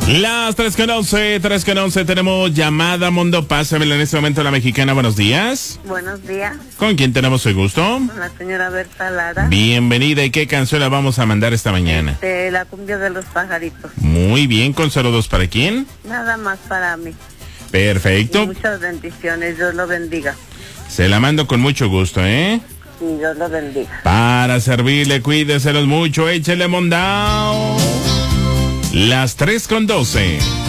Las 3:11, tenemos llamada Mundo. Pásamela en este momento la mexicana. Buenos días. Buenos días. ¿Con quién tenemos el gusto? Con la señora Berta Lara. Bienvenida. ¿Y qué canción la vamos a mandar esta mañana? La cumbia de los pajaritos. Muy bien. ¿Con saludos para quién? Nada más para mí. Perfecto. Y muchas bendiciones. Dios lo bendiga. Se la mando con mucho gusto, ¿eh? Y Dios lo bendiga. Para servirle, cuídeselos mucho. Échele mondao. Las 3:12.